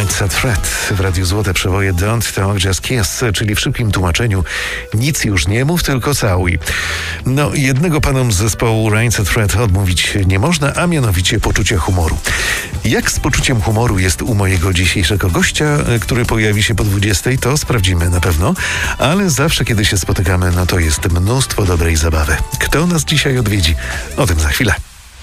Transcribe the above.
Right Said Fred w Radiu Złote Przeboje Don't Talk Just Kiss, czyli w szybkim tłumaczeniu nic już nie mów, tylko całuj. No, jednego panom z zespołu Right Said Fred odmówić nie można, a mianowicie poczucia humoru. Jak z poczuciem humoru jest u mojego dzisiejszego gościa, który pojawi się po 20, to sprawdzimy na pewno, ale zawsze kiedy się spotykamy, no to jest mnóstwo dobrej zabawy. Kto nas dzisiaj odwiedzi? O tym za chwilę.